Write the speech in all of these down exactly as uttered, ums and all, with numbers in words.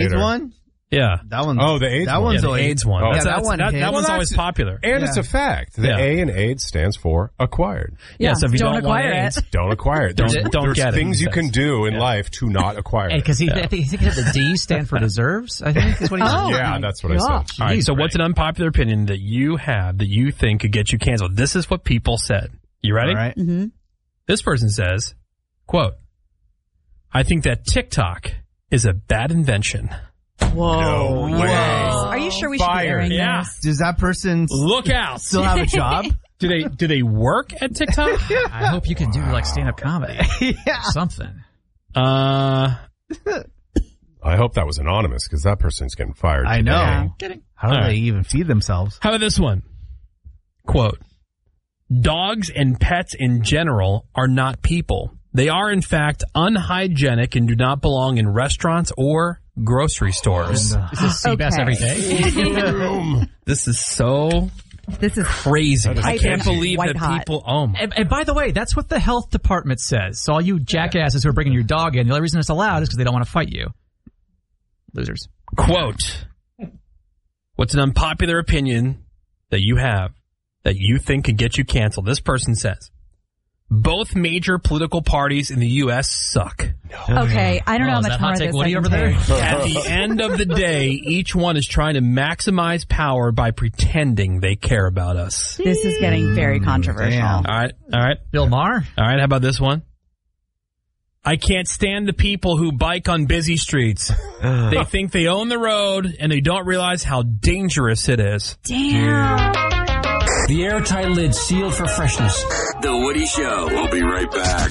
computer. one? Yeah. That one's, oh, the AIDS that one. one's yeah, the always, AIDS one. Oh. That's, Yeah, that's, that one that, that hits. one's Well, always popular. And Yeah. it's a fact. The Yeah. A in AIDS stands for acquired. Yeah, so if you don't don't, want acquire AIDS, it. Don't acquire it. Don't- There's, don't there's get it, things he you can says. do in Yeah. life to not acquire Hey, it. because he, Yeah. I think he said the D stand for deserves, I think is what he said. Oh. Yeah, that's what I Yeah. said. All right, so Jeez, what's an unpopular opinion that you have that you think could get you canceled? This is what people said. You ready? All right. Mm-hmm. This person says, quote, I think that TikTok is a bad invention. Whoa. No way. Are you sure we should be Fired. airing Yeah. this? Does that person Look out. still have a job? Do they do they work at TikTok? I hope you can do like stand-up comedy. Yeah. Something. Uh, I hope that was anonymous because that person's getting fired. I today. know. Kidding. How do All they right. even feed themselves? how about this one? Quote, dogs and pets in general are not people. They are, in fact, unhygienic and do not belong in restaurants or grocery stores. Is this Seabass Okay. every day? This is so This is crazy. I Piping can't believe white that hot. people, oh my. And, and by the way, that's what the health department says. So all you jackasses who are bringing your dog in, the only reason it's allowed is because they don't want to fight you. Losers. Quote, what's an unpopular opinion that you have that you think could get you canceled? This person says, both major political parties in the U S suck. okay. I don't know Oh, how is much that more hot of take this Woody I can over there? take. At the end of the day, each one is trying to maximize power by pretending they care about us. This is getting very controversial. Damn. All right, all right, Bill Maher? all right. How about this one? I can't stand the people who bike on busy streets. They think they own the road and they don't realize how dangerous it is. Damn. The airtight lid sealed for freshness. The Woody Show. We'll be right back.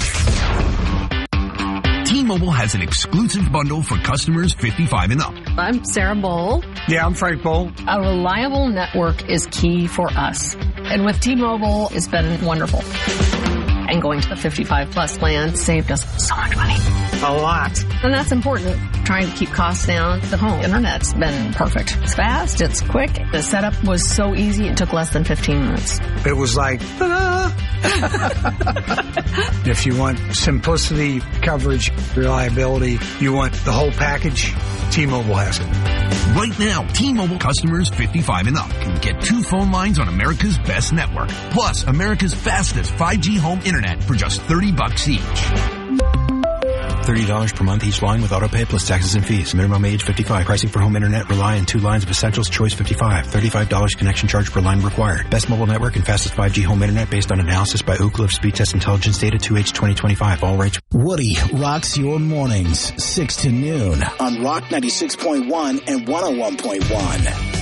T-Mobile has an exclusive bundle for customers fifty-five and up. I'm Sarah Bowl. Yeah, I'm Frank Bowl. A reliable network is key for us. And with T-Mobile, it's been wonderful. And going to the fifty-five plus plan saved us so much money. A lot. And that's important. Trying to keep costs down. The home internet's been perfect. It's fast. It's quick. The setup was so easy. It took less than fifteen minutes. It was like, ta-da! If you want simplicity, coverage, reliability, you want the whole package, T-Mobile has it. Right now, T-Mobile customers fifty-five and up can get two phone lines on America's best network, plus America's fastest five G home internet for just thirty bucks each. thirty dollars per month each line with autopay plus taxes and fees. Minimum age fifty-five. Pricing for home internet rely on two lines of Essentials Choice fifty-five. thirty-five dollars connection charge per line required. Best mobile network and fastest five G home internet based on analysis by Ookla of Speed Test Intelligence data two H twenty twenty-five. All rates. Woody rocks your mornings, six to noon on Rock ninety-six point one and one oh one point one.